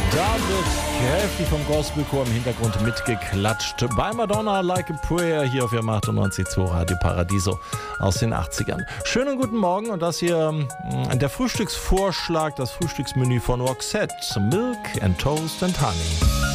Da wird kräftig vom Gospelchor im Hintergrund mitgeklatscht. Bei Madonna Like a Prayer hier auf ihrem 98.2 Radio Paradiso aus den 80ern. Schönen guten Morgen und das hier der Frühstücksvorschlag, das Frühstücksmenü von Roxette. Milk and Toast and Honey.